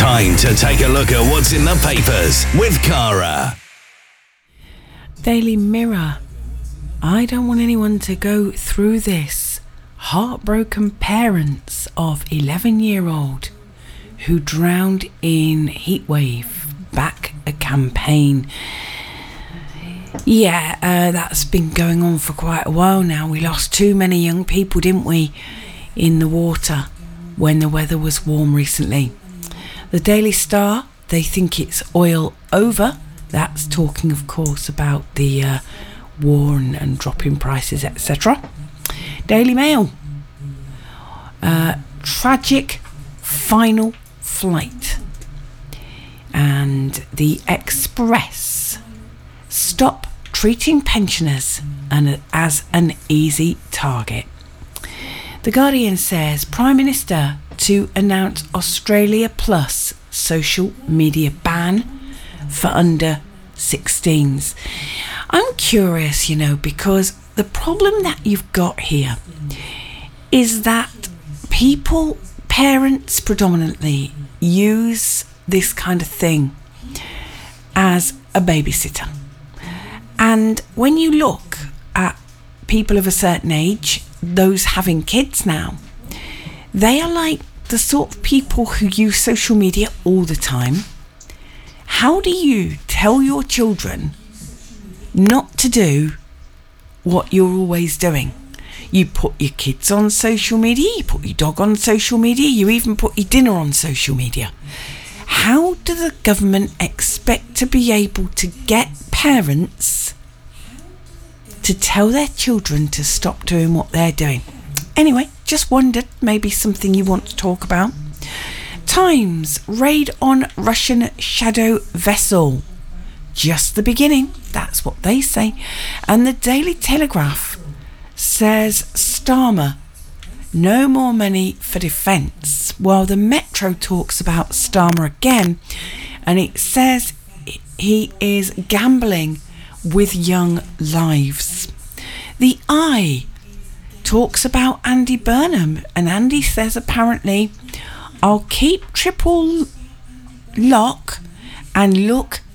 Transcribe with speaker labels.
Speaker 1: Time to take a look at what's in the papers with Cara.
Speaker 2: Daily Mirror. I don't want anyone to go through this. Heartbroken parents of 11-year-old who drowned in heatwave back a campaign. Yeah, that's been going on for quite a while now. We lost too many young people, didn't we, in the water when the weather was warm recently. The Daily Star, they think it's oil over. That's talking, of course, about the war and dropping prices, etc. Daily Mail. Tragic final flight. And the Express. Stop treating pensioners as an easy target. The Guardian says Prime Minister to announce Australia Plus social media ban for under 16s. I'm curious, because the problem that you've got here is that parents predominantly, use this kind of thing as a babysitter. And when you look at people of a certain age, those having kids now, they are like the sort of people who use social media all the time. How do you tell your children not to do what you're always doing? You put your kids on social media, you put your dog on social media, you even put your dinner on social media. How do the government expect to be able to get parents to tell their children to stop doing what they're doing? Anyway, just wondered, maybe something you want to talk about. Times, raid on Russian shadow vessel. Just the beginning, that's what they say. And the Daily Telegraph says Starmer, no more money for defence. While the Metro talks about Starmer again, and it says he is gambling with young lives. The Eye talks about Andy Burnham, and Andy says apparently, I'll keep triple lock and look